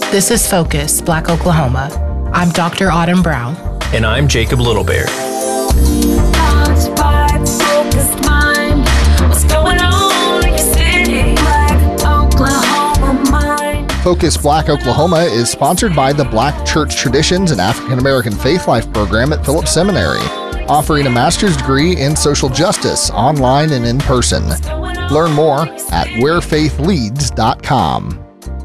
This is Focus, Black Oklahoma. I'm Dr. Autumn Brown. And I'm Jacob Littlebear. Focus Black Oklahoma is sponsored by the Black Church Traditions and African American Faith Life program at Phillips Seminary, offering a master's degree in social justice online and in person. Learn more at wherefaithleads.com.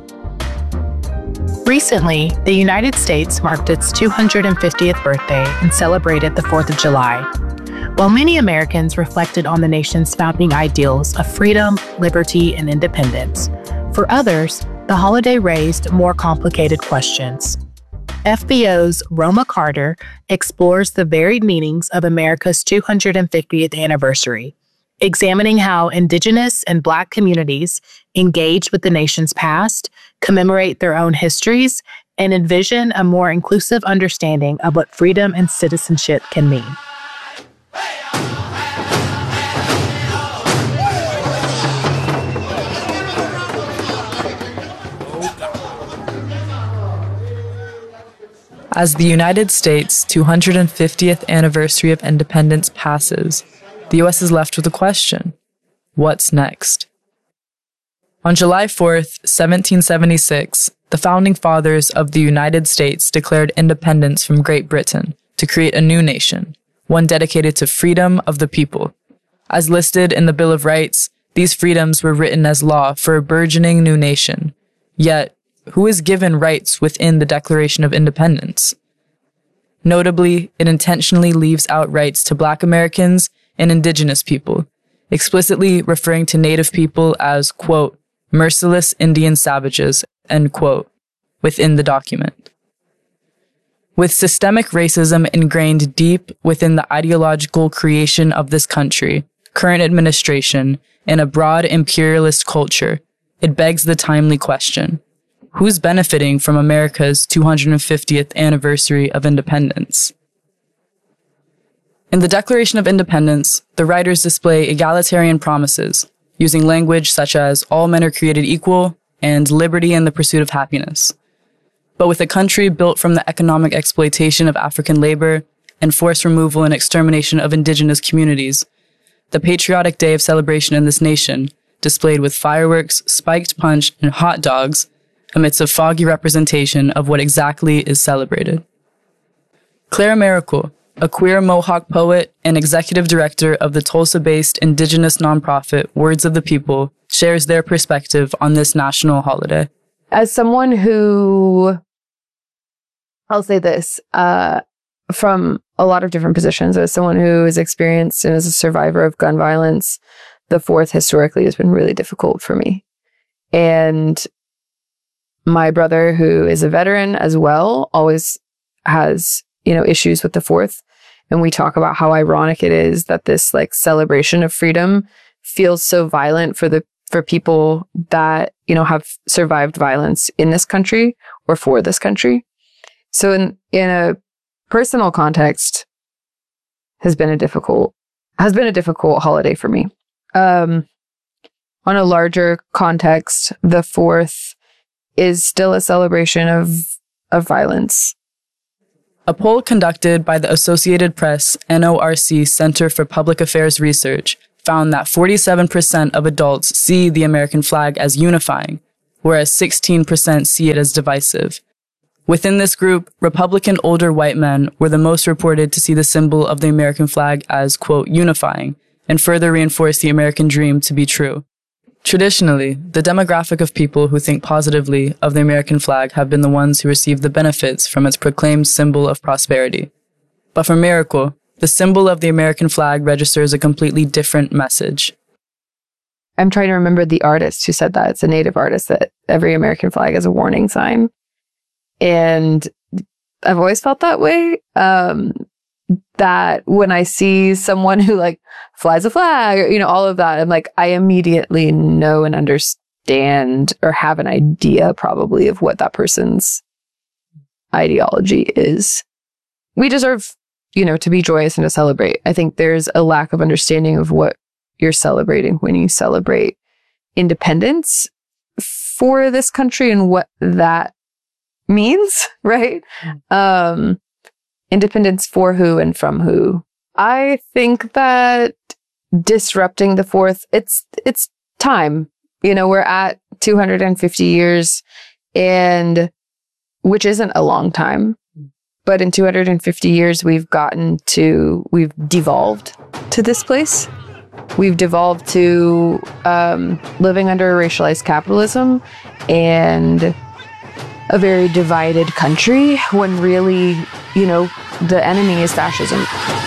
Recently, the United States marked its 250th birthday and celebrated the 4th of July. While many Americans reflected on the nation's founding ideals of freedom, liberty, and independence, for others, the holiday raised more complicated questions. FBO's Roma Carter explores the varied meanings of America's 250th anniversary, examining how Indigenous and Black communities engage with the nation's past, commemorate their own histories, and envision a more inclusive understanding of what freedom and citizenship can mean. As the United States' 250th anniversary of independence passes, the U.S. is left with a question: what's next? On July 4th, 1776, the founding fathers of the United States declared independence from Great Britain to create a new nation, one dedicated to freedom of the people. As listed in the Bill of Rights, these freedoms were written as law for a burgeoning new nation. Yet, who is given rights within the Declaration of Independence? Notably, it intentionally leaves out rights to Black Americans and Indigenous people, explicitly referring to Native people as, quote, merciless Indian savages, end quote, within the document. With systemic racism ingrained deep within the ideological creation of this country, current administration, and a broad imperialist culture, it begs the timely question: who's benefiting from America's 250th anniversary of independence? In the Declaration of Independence, the writers display egalitarian promises, using language such as all men are created equal and liberty in the pursuit of happiness. But with a country built from the economic exploitation of African labor and forced removal and extermination of indigenous communities, the patriotic day of celebration in this nation, displayed with fireworks, spiked punch, and hot dogs, amidst a foggy representation of what exactly is celebrated. Clara Miracle, a queer Mohawk poet and executive director of the Tulsa-based indigenous nonprofit Words of the People, shares their perspective on this national holiday. As someone who, I'll say this, from a lot of different positions, as someone who is experienced and is a survivor of gun violence, the 4th historically has been really difficult for me. And my brother, who is a veteran as well, always has, issues with the 4th. And we talk about how ironic it is that this celebration of freedom feels so violent for people that, have survived violence in this country or for this country. So in a personal context, has been a difficult holiday for me. On a larger context, the 4th is still a celebration of violence. A poll conducted by the Associated Press NORC Center for Public Affairs Research found that 47% of adults see the American flag as unifying, whereas 16% see it as divisive. Within this group, Republican older white men were the most reported to see the symbol of the American flag as, quote, unifying, and further reinforce the American dream to be true. Traditionally, the demographic of people who think positively of the American flag have been the ones who receive the benefits from its proclaimed symbol of prosperity. But for Miracle, the symbol of the American flag registers a completely different message. I'm trying to remember the artist who said that. It's a Native artist, that every American flag is a warning sign. And I've always felt that way. That when I see someone who flies a flag, or, all of that, I'm I immediately know and understand or have an idea probably of what that person's ideology is. We deserve, to be joyous and to celebrate. I think there's a lack of understanding of what you're celebrating when you celebrate independence for this country and what that means, right? Independence for who and from who? I think that disrupting the fourth, it's time. We're at 250 years, and which isn't a long time, but in 250 years, we've devolved to this place. We've devolved to living under racialized capitalism and a very divided country when really, the enemy is fascism.